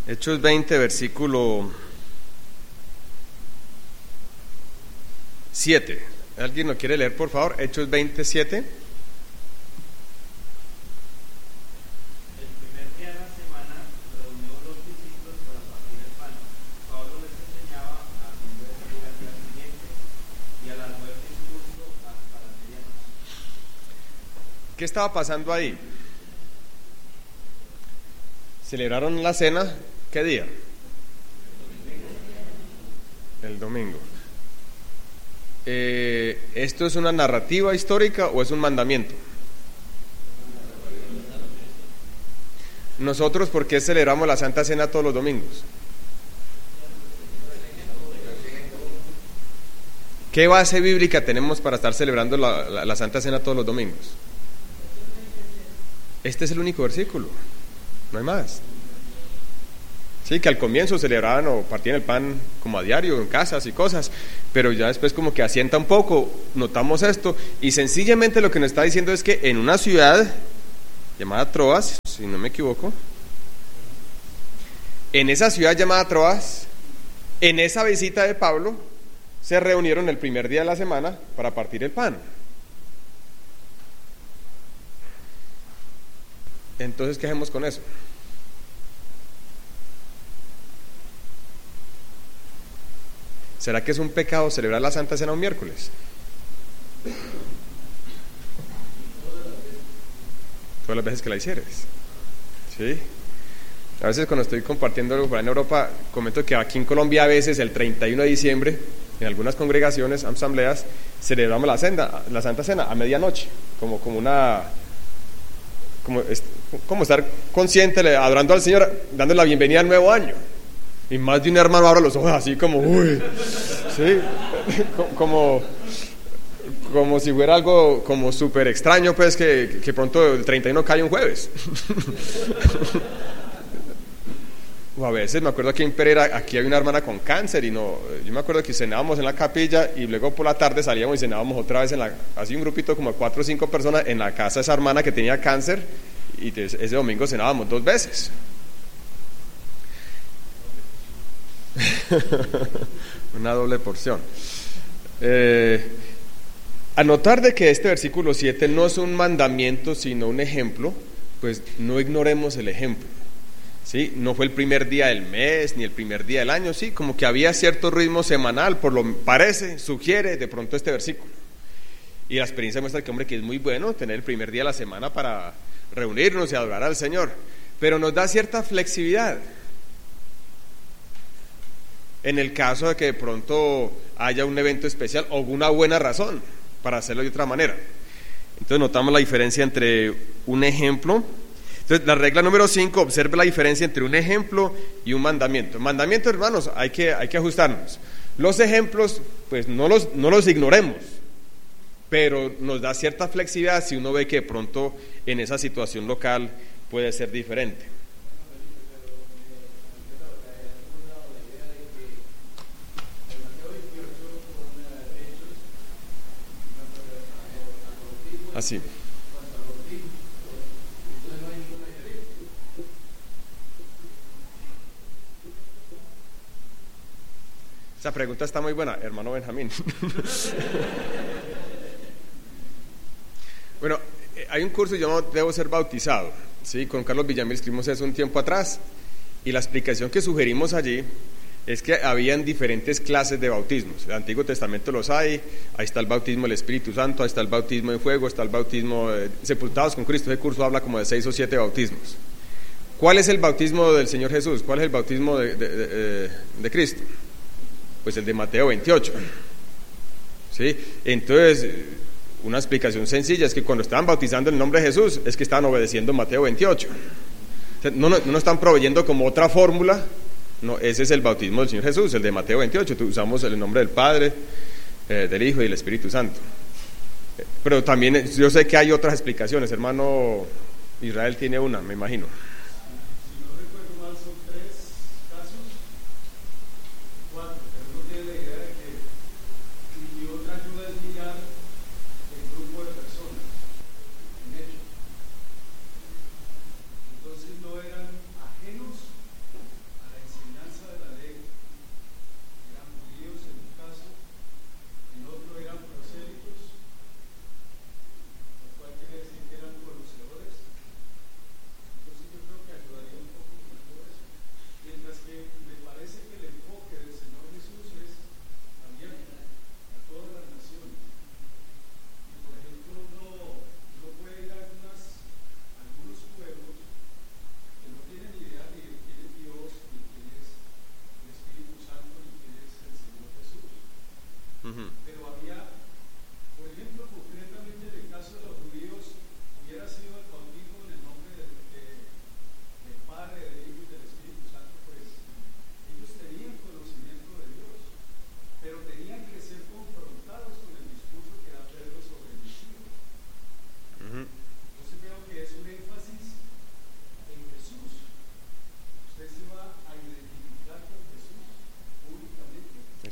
Hechos 20, versículo 7. ¿Alguien lo quiere leer, por favor? Hechos 27. ¿Qué estaba pasando ahí? Celebraron la cena, ¿qué día? El domingo. ¿Esto es una narrativa histórica o es un mandamiento? Nosotros, ¿por qué celebramos la Santa Cena todos los domingos? ¿Qué base bíblica tenemos para estar celebrando la Santa Cena todos los domingos? Este es el único versículo, no hay más. Sí, que al comienzo celebraban o partían el pan como a diario en casas y cosas, pero ya después como que asienta un poco, notamos esto, y sencillamente lo que nos está diciendo es que en una ciudad llamada Troas, si no me equivoco, en esa ciudad llamada Troas, en esa visita de Pablo, se reunieron el primer día de la semana para partir el pan. Entonces, ¿qué hacemos con eso? ¿Será que es un pecado celebrar la Santa Cena un miércoles? Todas las veces que la hicieres. ¿Sí? A veces cuando estoy compartiendo algo por ahí en Europa, comento que aquí en Colombia a veces el 31 de diciembre, en algunas congregaciones, asambleas, celebramos la Santa Cena a medianoche, como estar consciente, adorando al Señor, dándole la bienvenida al nuevo año. Y más de un hermano abre los ojos así como, uy, ¿sí? como si fuera algo como súper extraño, pues, que pronto el 31 cae un jueves. O a veces me acuerdo aquí en Pereira, aquí hay una hermana con cáncer y yo me acuerdo que cenábamos en la capilla y luego por la tarde salíamos y cenábamos otra vez así un grupito como de 4 o 5 personas en la casa de esa hermana que tenía cáncer, y ese domingo cenábamos 2 veces. Una doble porción. A notar de que este versículo 7 no es un mandamiento sino un ejemplo, pues no ignoremos el ejemplo. ¿Sí? No fue el primer día del mes ni el primer día del año, sí, como que había cierto ritmo semanal, por lo parece, sugiere de pronto este versículo. Y la experiencia muestra que, hombre, que es muy bueno tener el primer día de la semana para reunirnos y adorar al Señor, pero nos da cierta flexibilidad en el caso de que de pronto haya un evento especial o una buena razón para hacerlo de otra manera. Entonces notamos la diferencia entre un ejemplo. Entonces, la regla número 5, observe la diferencia entre un ejemplo y un mandamiento. Mandamiento, hermanos, hay que ajustarnos. Los ejemplos, pues no los ignoremos, pero nos da cierta flexibilidad si uno ve que de pronto en esa situación local puede ser diferente. Así. Esa pregunta está muy buena, hermano Benjamín. Bueno, hay un curso llamado Debo ser bautizado, ¿sí? Con Carlos Villamil escribimos eso un tiempo atrás, y la explicación que sugerimos allí es que habían diferentes clases de bautismos. En el Antiguo Testamento los hay. Ahí está el bautismo del Espíritu Santo, ahí está el bautismo en fuego, está el bautismo sepultados con Cristo. Ese curso habla como de 6 o 7 bautismos. ¿Cuál es el bautismo del Señor Jesús? ¿Cuál es el bautismo de Cristo? Pues el de Mateo 28. ¿Sí? Entonces, una explicación sencilla es que cuando estaban bautizando en el nombre de Jesús, es que estaban obedeciendo Mateo 28. No están proveyendo como otra fórmula. No, ese es el bautismo del Señor Jesús, el de Mateo 28. Usamos el nombre del Padre, del Hijo y del Espíritu Santo. Pero también yo sé que hay otras explicaciones. Hermano Israel tiene una, me imagino. Si no recuerdo mal, son 3 casos, 4, pero uno tiene la idea de que, y otra ayuda es mirar el grupo de personas en hecho. Entonces no eran ajenos a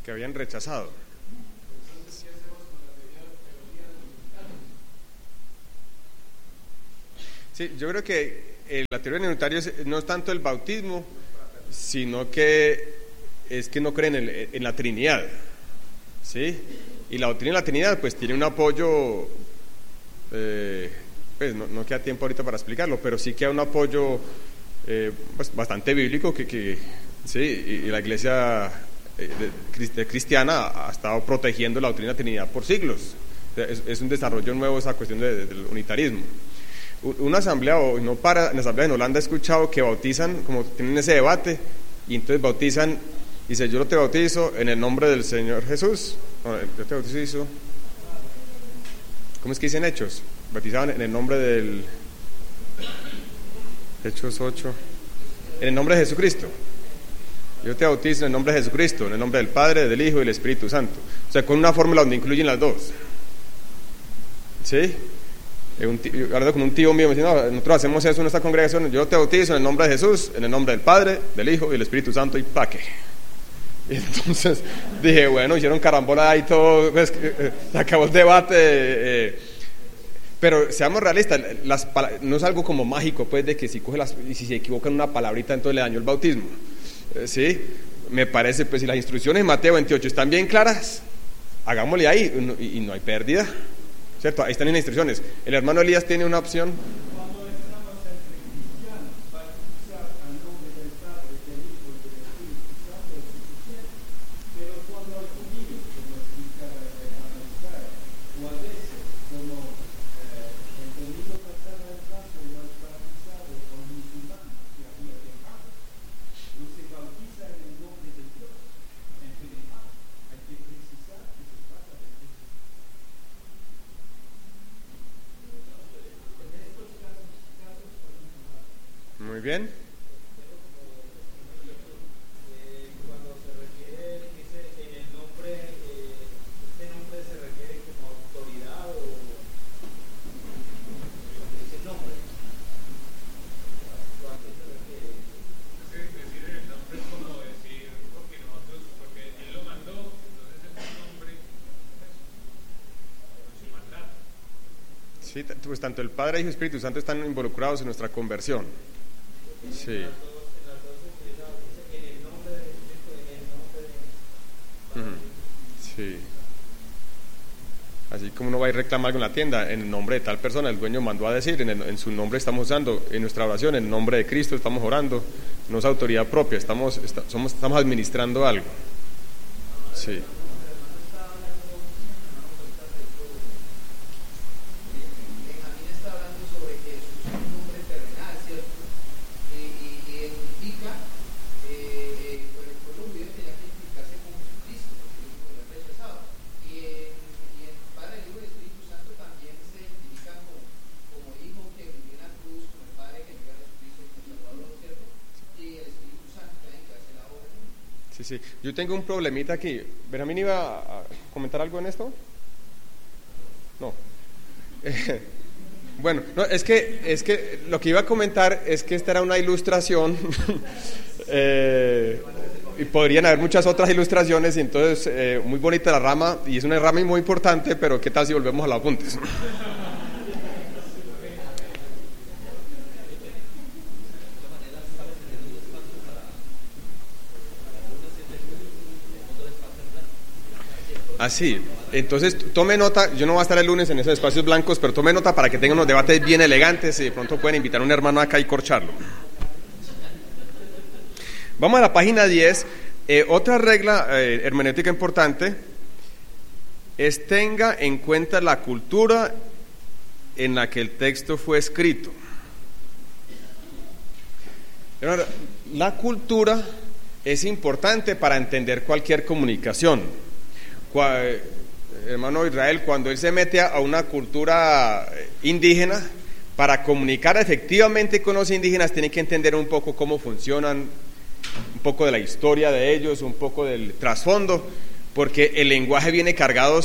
que habían rechazado. Sí, yo creo que la teoría de unitarios no es tanto el bautismo, sino que es que no creen en la Trinidad, ¿sí? Y la doctrina de la Trinidad pues tiene un apoyo, pues no queda tiempo ahorita para explicarlo, pero sí queda un apoyo pues bastante bíblico que sí, y la iglesia cristiana ha estado protegiendo la doctrina de la Trinidad por siglos. Es un desarrollo nuevo esa cuestión del unitarismo. Una asamblea, en la asamblea en Holanda he escuchado que bautizan, como tienen ese debate, y entonces bautizan, dice, yo te bautizo en el nombre del Señor Jesús. No, yo te bautizo, ¿cómo es que dicen Hechos? Bautizaban en el nombre del Hechos 8, en el nombre de Jesucristo. Yo te bautizo en el nombre de Jesucristo, en el nombre del Padre, del Hijo y del Espíritu Santo. O sea, con una fórmula donde incluyen las dos. ¿Sí? Hablando con un tío mío, me dice, no, nosotros hacemos eso en esta congregación, yo te bautizo en el nombre de Jesús, en el nombre del Padre, del Hijo y del Espíritu Santo, y pa' qué. Y entonces dije, bueno, hicieron carambola ahí todo, pues, se acabó el debate, pero seamos realistas, no es algo como mágico, pues, de que si se equivocan una palabrita, entonces le dañó el bautismo. Sí, me parece, pues, si las instrucciones de Mateo 28 están bien claras, hagámosle ahí, y no hay pérdida. ¿Cierto? Ahí están en las instrucciones. El hermano Elías tiene una opción. Cuando estamos entre cristianos, bautizar al nombre del Padre, del Hijo y del Espíritu Santo es suficiente. Pero cuando hay judíos, como explica Amazar, o a veces, como entendido pasar al caso, no es bautizado o un musulmán que había dejado, no se bautiza en el nombre de Dios. En general, hay que precisar que se trata de Dios. Muy bien. Cuando se refiere, dice en el nombre, este nombre se refiere como autoridad o dice nombre. ¿A qué se refiere? Decir el nombre es como decir, porque él lo mandó, entonces es un nombre, su mandato. Sí, pues tanto el Padre, Hijo y Espíritu Santo están involucrados en nuestra conversión. Sí. En las dos utilizadas dice en el nombre de Jesucristo, en el nombre de Sí. Así como uno va y reclama algo en la tienda, en el nombre de tal persona, el dueño mandó a decir, en su nombre estamos usando, en nuestra oración, en el nombre de Cristo estamos orando, no es autoridad propia, estamos administrando algo. Sí. Sí. Yo tengo un problemita aquí. ¿Benjamín iba a comentar algo en esto? No. Bueno, no, es que lo que iba a comentar es que esta era una ilustración y podrían haber muchas otras ilustraciones, y entonces muy bonita la rama, y es una rama muy importante, pero ¿qué tal si volvemos a los apuntes? Así, entonces tome nota, yo no voy a estar el lunes en esos espacios blancos, pero tome nota para que tengan unos debates bien elegantes y de pronto pueden invitar a un hermano acá y corcharlo. Vamos a la página 10. Otra regla hermenéutica importante es tenga en cuenta la cultura en la que el texto fue escrito. La cultura es importante para entender cualquier comunicación. Hermano Israel, cuando él se mete a una cultura indígena, para comunicar efectivamente con los indígenas tiene que entender un poco cómo funcionan, un poco de la historia de ellos, un poco del trasfondo, porque el lenguaje viene cargado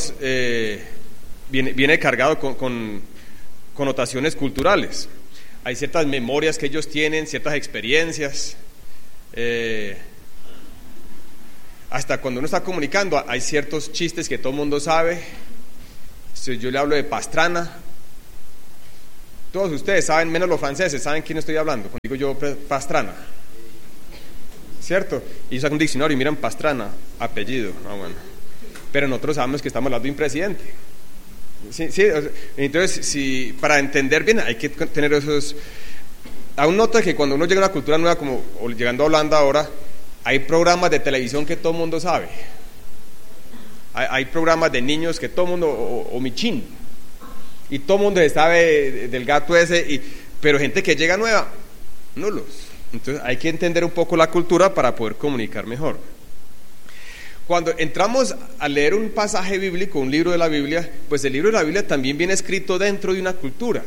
con connotaciones culturales. Hay ciertas memorias que ellos tienen, ciertas experiencias. hasta cuando uno está comunicando, hay ciertos chistes que todo el mundo sabe. Si yo le hablo de Pastrana, todos ustedes saben, menos los franceses, saben quién estoy hablando. Cuando digo yo Pastrana, ¿cierto? Y sacan un diccionario y miran Pastrana, apellido. Bueno. Pero nosotros sabemos que estamos hablando de un presidente. Sí, entonces, para entender bien hay que tener esos. Aún nota que cuando uno llega a una cultura nueva, como llegando a Holanda ahora, hay programas de televisión que todo el mundo sabe. Hay programas de niños que todo el mundo, o Michín, y todo el mundo sabe del gato ese, pero gente que llega nueva, nulos. Entonces hay que entender un poco la cultura para poder comunicar mejor. Cuando entramos a leer un pasaje bíblico, un libro de la Biblia, pues el libro de la Biblia también viene escrito dentro de una cultura.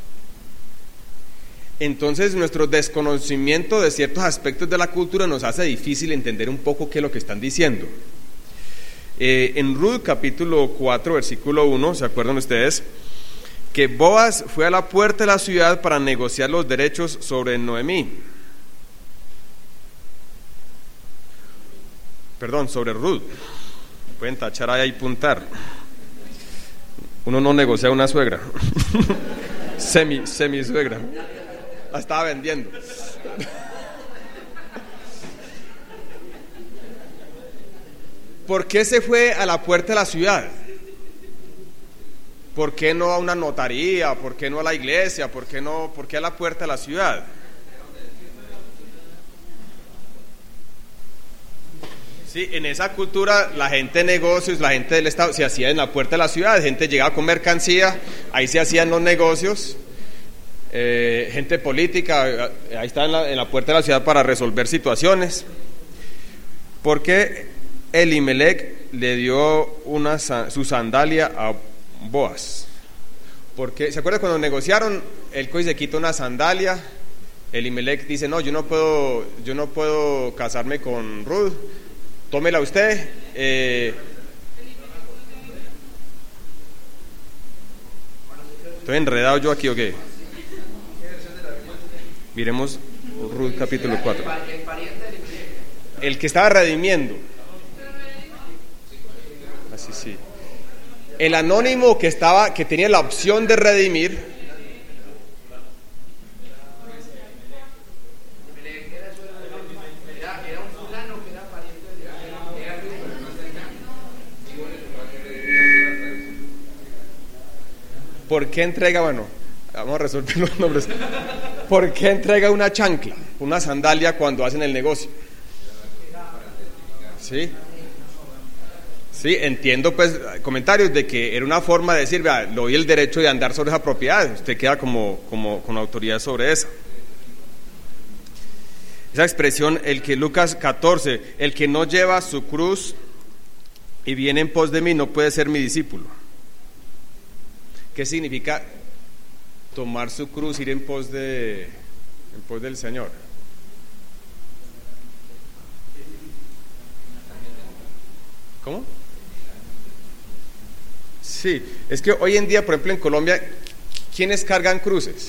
Entonces nuestro desconocimiento de ciertos aspectos de la cultura nos hace difícil entender un poco qué es lo que están diciendo. En Ruth capítulo 4 versículo 1, ¿se acuerdan ustedes? Que Boaz fue a la puerta de la ciudad para negociar los derechos sobre Noemí. Perdón, sobre Ruth. Pueden tachar ahí y puntar. Uno no negocia una suegra. semi suegra. La estaba vendiendo. ¿Por qué se fue a la puerta de la ciudad? ¿Por qué no a una notaría? ¿Por qué no a la iglesia? ¿Por qué a la puerta de la ciudad? Sí, en esa cultura la gente de negocios, la gente del Estado, se hacía en la puerta de la ciudad, gente llegaba con mercancía, ahí se hacían los negocios, gente política, ahí estaba en la puerta de la ciudad para resolver situaciones. ¿Por qué Elimelech le dio su sandalia a Boaz? Porque, ¿se acuerdan cuando negociaron? El coy se quita una sandalia, Elimelech dice, no, yo no puedo casarme con Ruth, tómela usted. ¿Estoy enredado yo aquí o qué? Miremos Ruth capítulo 4. El que estaba redimiendo. Así sí. El anónimo que tenía la opción de redimir. ¿Por qué entrega, vamos a resolver los nombres? ¿Por qué entrega una chancla, una sandalia cuando hacen el negocio? ¿Sí? Sí, entiendo pues comentarios de que era una forma de decir, vea, le doy el derecho de andar sobre esa propiedad, usted queda como con autoridad sobre esa. Esa expresión, Lucas 14, el que no lleva su cruz y viene en pos de mí no puede ser mi discípulo. ¿Qué significa tomar su cruz, ir en pos del Señor? ¿Cómo? Sí, es que hoy en día, por ejemplo, en Colombia, ¿quiénes cargan cruces?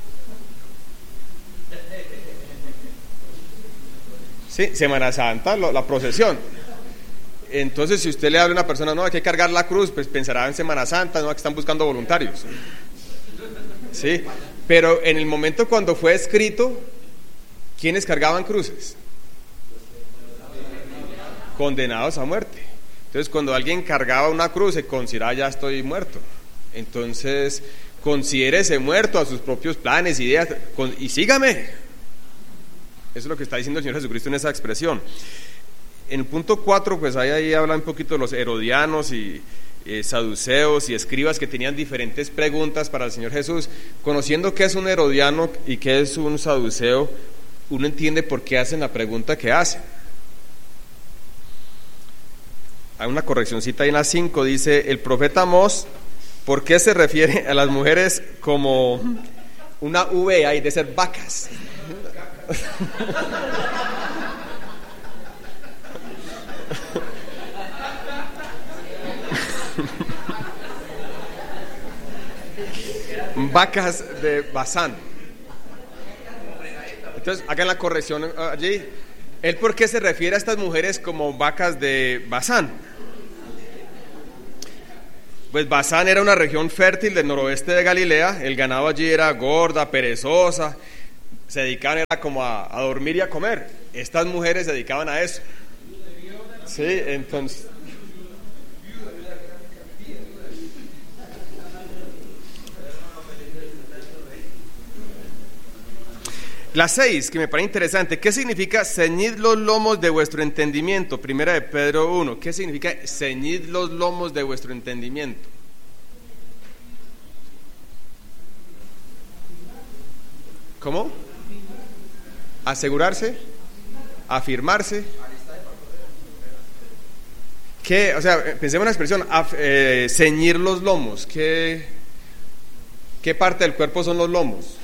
Sí, Semana Santa, la procesión. Entonces, si usted le habla a una persona, no, hay que cargar la cruz, pues pensará en Semana Santa, no, que están buscando voluntarios. Sí, pero en el momento cuando fue escrito, ¿quiénes cargaban cruces? Condenados a muerte. Entonces, cuando alguien cargaba una cruz, se consideraba, ya estoy muerto. Entonces, considérese muerto a sus propios planes, ideas, y sígame. Eso es lo que está diciendo el Señor Jesucristo en esa expresión. En el punto 4, pues ahí habla un poquito de los herodianos y saduceos y escribas que tenían diferentes preguntas para el Señor Jesús. Conociendo qué es un herodiano y qué es un saduceo, uno entiende por qué hacen la pregunta que hacen. Hay una correccioncita ahí en la 5, dice, el profeta Amós, ¿por qué se refiere a las mujeres como una V ahí de ser vacas? Vacas de Basán. Entonces hagan la corrección allí. ¿Él por qué se refiere a estas mujeres como vacas de Basán? Pues Basán era una región fértil del noroeste de Galilea, el ganado allí era gorda, perezosa, se dedicaban era como a dormir y a comer. Estas mujeres se dedicaban a eso. Sí, entonces... La 6, que me parece interesante, ¿qué significa ceñid los lomos de vuestro entendimiento? Primera de Pedro 1, ¿qué significa ceñid los lomos de vuestro entendimiento? ¿Cómo? ¿Asegurarse? ¿Afirmarse? ¿Qué? O sea, pensemos en una expresión, ceñir los lomos, ¿qué parte del cuerpo son los lomos?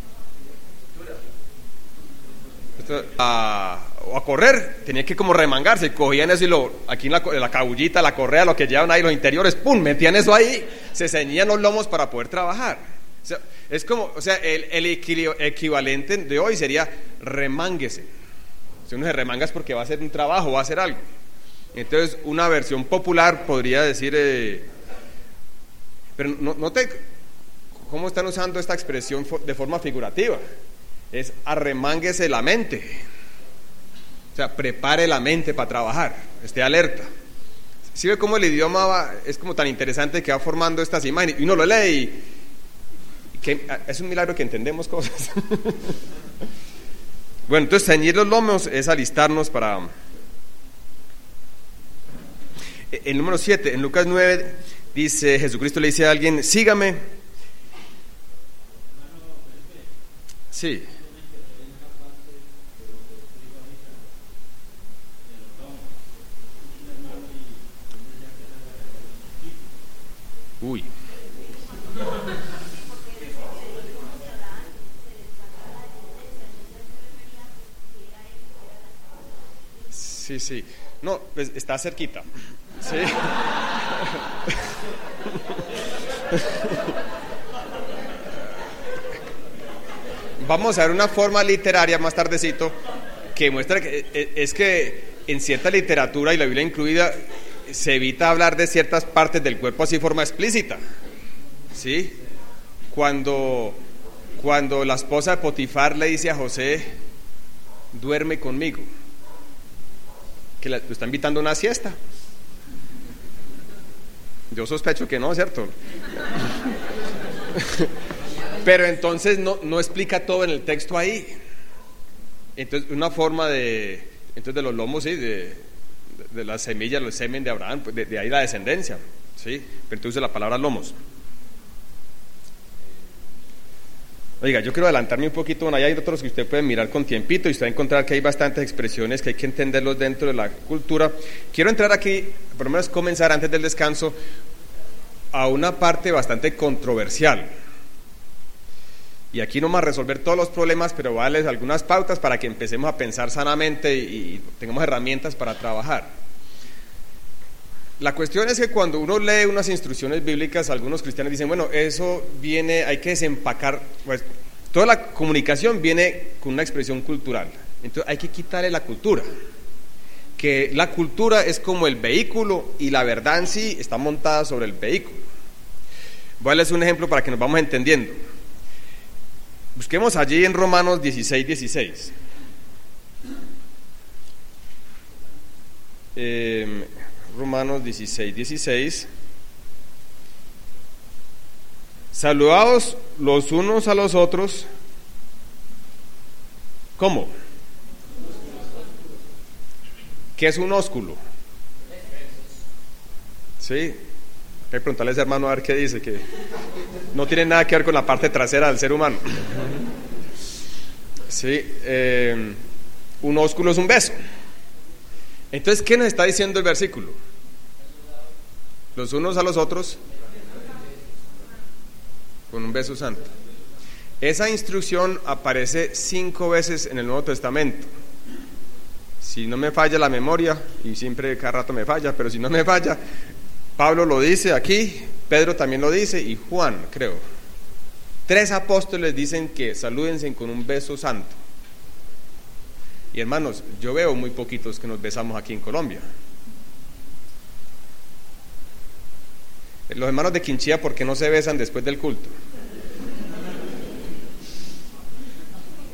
O a correr, tenía que como remangarse, cogían eso y aquí en la cabullita, la correa, lo que llevan ahí, los interiores, pum, metían eso ahí, se ceñían los lomos para poder trabajar. O sea, es como, o sea, el equivalente de hoy sería remánguese. Si uno se remanga es porque va a hacer un trabajo, va a hacer algo. Entonces, una versión popular podría decir, pero note cómo están usando esta expresión de forma figurativa. Es arremánguese la mente, o sea, prepare la mente para trabajar, esté alerta. ¿Sí ve cómo el idioma es como tan interesante que va formando estas imágenes? Y uno lo lee y que es un milagro que entendemos cosas. Bueno, entonces ceñir los lomos es alistarnos para... El número 7, en Lucas 9, dice, Jesucristo le dice a alguien, sígame. Sí. Uy. Sí. No, pues está cerquita. Sí. Vamos a ver una forma literaria más tardecito que muestra que es que en cierta literatura, y la Biblia incluida, se evita hablar de ciertas partes del cuerpo así de forma explícita. ¿Sí? Cuando la esposa de Potifar le dice a José, duerme conmigo, que lo está invitando a una siesta. Yo sospecho que no, ¿cierto? Pero entonces no explica todo en el texto ahí. Entonces, una forma de los lomos, sí, de las semillas, el semen de Abraham, pues de ahí la descendencia, ¿sí? Pero entonces la palabra lomos. Oiga, yo quiero adelantarme un poquito, bueno, hay otros que usted puede mirar con tiempito y usted va a encontrar que hay bastantes expresiones que hay que entenderlos dentro de la cultura. Quiero entrar aquí, por lo menos comenzar antes del descanso, a una parte bastante controversial. Y aquí no más resolver todos los problemas, pero voy a darles algunas pautas para que empecemos a pensar sanamente y tengamos herramientas para trabajar. La cuestión es que cuando uno lee unas instrucciones bíblicas, algunos cristianos dicen, bueno, eso viene, hay que desempacar, pues toda la comunicación viene con una expresión cultural, entonces hay que quitarle la cultura, que la cultura es como el vehículo y la verdad en sí está montada sobre el vehículo. Voy a darles un ejemplo para que nos vamos entendiendo. Busquemos allí en Romanos 16:16. Romanos 16:16. Saludaos los unos a los otros. ¿Cómo? ¿Qué es un ósculo? Sí. Hay que preguntarle a ese hermano a ver qué dice, que no tiene nada que ver con la parte trasera del ser humano. Sí. Un ósculo es un beso. Entonces, ¿qué nos está diciendo el versículo? Los unos a los otros con un beso santo. Esa instrucción aparece 5 veces en el Nuevo Testamento. Si no me falla la memoria, y siempre cada rato me falla, pero si no me falla, Pablo lo dice aquí, Pedro también lo dice, y Juan, creo. 3 apóstoles dicen que salúdense con un beso santo. Y hermanos, yo veo muy poquitos que nos besamos aquí en Colombia. Los hermanos de Quinchía, ¿por qué no se besan después del culto?